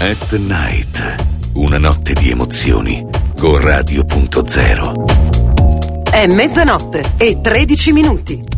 At Night, una notte di emozioni con Radio.0. È mezzanotte e 13 minuti.